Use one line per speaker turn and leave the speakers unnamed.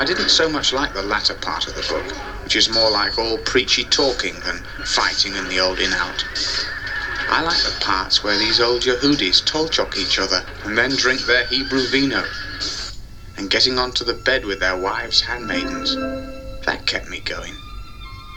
I didn't so much like the latter part of the book, which is more like all preachy talking than fighting in the old in-out. I like the parts where these old Yehudis tall-chock each other and then drink their Hebrew vino, and getting onto the bed with their wives' handmaidens. That kept me going.